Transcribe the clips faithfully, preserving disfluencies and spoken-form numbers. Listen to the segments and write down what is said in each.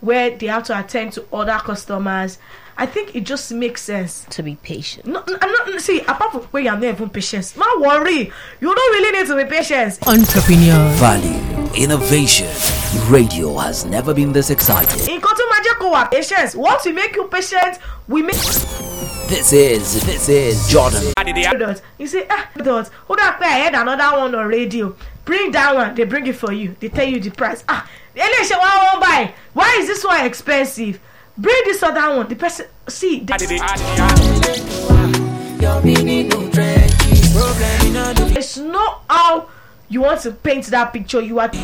where they have to attend to other customers. I think it just makes sense to be patient. No, no, no see, apart from where you're not even patient, not worry. You don't really need to be patient. Entrepreneur. Value, innovation. Radio has never been this exciting. In Koto Magical patience. Once we make you patient, we make. This is this is Jordan. You say, ah, dot. Hold up, I heard another one on radio. Bring that one. They bring it for you. They tell you the price. Ah, the election one won't buy. Why is this one expensive? Bring this other one. The person see. The, it's not how you want to paint that picture. You are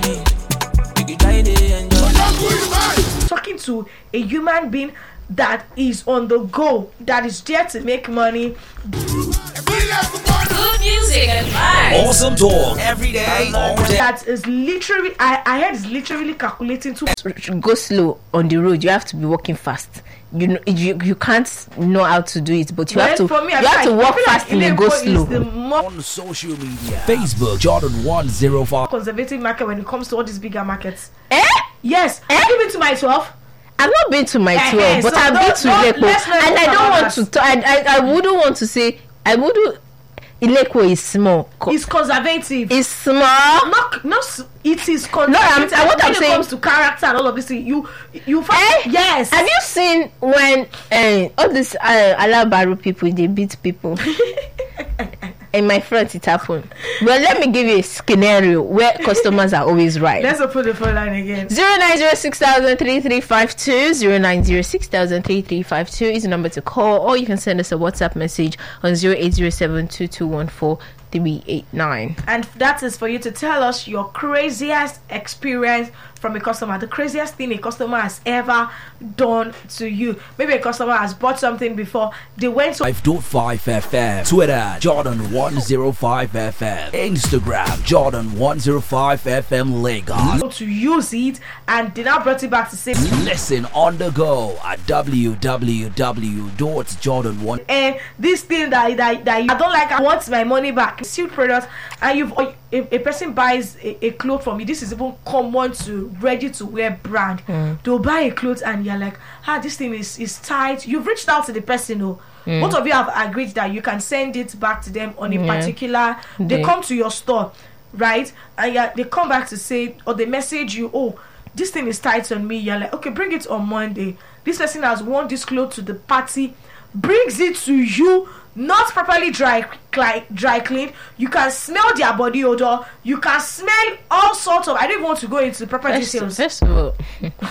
talking to a human being that is on the go, that is there to make money. Good music and vibes. Awesome talk every day, all day. That is literally, I, I heard is literally calculating to go slow on the road. You have to be walking fast. You know, you you can't know how to do it, but you well, have to for me, you have to walk fast like and go slow. On social media, Facebook, Jordan one zero five. Conservative market when it comes to all these bigger markets. Eh? Yes. Eh? Have you been to my twelve? I've not been to my Eh, twelve, eh, but so I've don't- been to don't- Ilekpo, let's not and I talk don't about want to. that. T- I, I I wouldn't want to say. I wouldn't. Ilekpo is small. Co- It's conservative. It's small. not, not, s- it is conservative. No, I'm- I- what when I'm it saying- comes to character and all of this, thing, you, you find, Eh? yes. Have you seen when uh, all these uh, Alabaru people they beat people? In my front, it happened. But let me give you a scenario where customers are always right. Let's open the phone line again. Zero nine zero six thousand three three five two zero nine zero six thousand three three five two is the number to call, or you can send us a WhatsApp message on zero eight zero seven two two one four three eight nine. And that is for you to tell us your craziest experience from a customer, the craziest thing a customer has ever done to you. Maybe a customer has bought something before, they went to five point five F M, Twitter Jordan one zero five F M, Instagram Jordan one zero five F M Lagos. to use it, and they now brought it back to say, Listen on the go at w w w dot jordan one. eh, this thing that, that, that I don't like, I want my money back. Sealed product, and you've or a, a person buys a, a cloth from you. This is even common to ready to wear brand. Mm. They'll buy a cloth and you're like, ah, this thing is, is tight. You've reached out to the person, oh. Mm. Both of you have agreed that you can send it back to them on a yeah. particular. They yeah. come to your store, right? And yeah, they come back to say, or they message you, oh, this thing is tight on me. You're like, okay, bring it on Monday. This person has worn this cloth to the party, brings it to you, not properly dry, dry, dry cleaned. You can smell their body odor. You can smell all sorts of. I don't even want to go into proper First, details. first of all,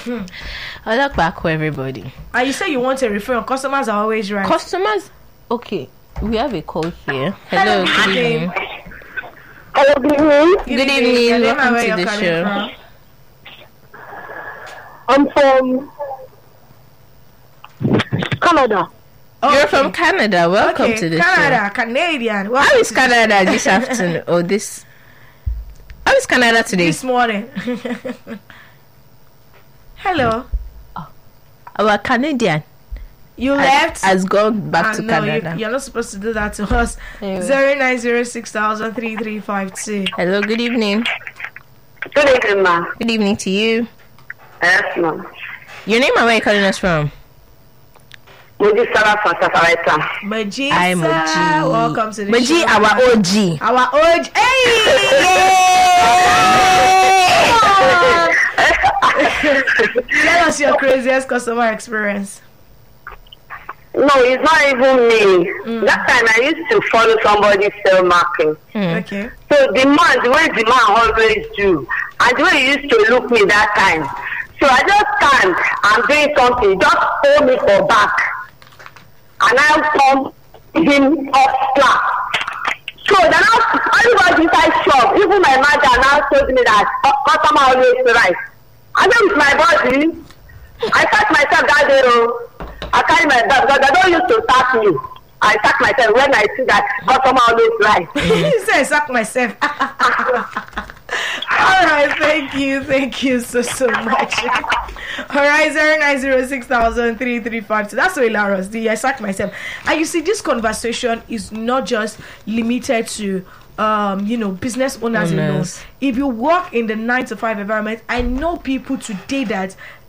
I look back for everybody. And you say you want a referral. Customers are always right. Customers, okay. We have a call here. Hello, Hello, good good evening. Hello, good evening. Good evening. Your name and Welcome where to you're the coming show. from. I'm from Canada. You're from Canada. Welcome Okay, to the Canada, show. Canadian. How is Canada this afternoon or this? How is Canada today? This morning. Hello. Our Canadian You has, left. has gone back Ah, to no, Canada. you, you're not supposed to do that to us. Anyway. Zero nine zero six thousand three three five two. Hello, good evening. Good evening, ma. Good evening to you. Yes, ma. Your name and where are you calling us from? Moji Sarah from Safareta. Maji, Hi, sir. Moji. Welcome to the Moji, show. our O G. Our O G. Hey! Tell us your craziest customer experience. No, it's not even me. Mm. That time I used to follow somebody's sale marking. Mm. Okay. So the man, the way the man always do, and the way he used to look me that time. So I just stand and doing something, just hold me for back. And I come him up flat. So then I, everybody inside shop, even my mother now told me that customer always right. I went with my body. I touch myself that day. Oh, I carry my bag because I don't used to tap me. I sack myself when I see that customer always right. He said, "Sack myself." All right, thank you, thank you so so much. All right, zero nine zero six thousand three three five two. That's so hilarious. The I sack myself, and you see, this conversation is not just limited to. Um, you know, business owners alone. If you work in the nine to five environment, I know people today that